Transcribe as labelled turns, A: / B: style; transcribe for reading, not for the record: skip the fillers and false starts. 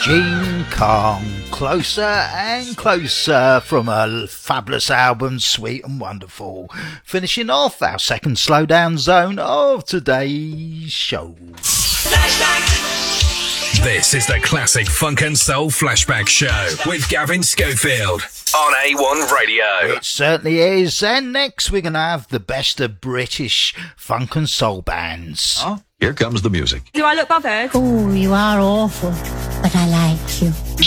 A: Jean Carn, Closer and Closer, from her fabulous album Sweet and Wonderful. Finishing off our second slowdown zone of today's show.
B: This is the Classic Funk and Soul Flashback Show with Gavin Schofield on A1 Radio.
A: It certainly is. And next we're going to have the best of British funk and soul bands.
C: Oh, here comes the music.
D: Do I look bothered?
E: Oh, you are awful, but I like you.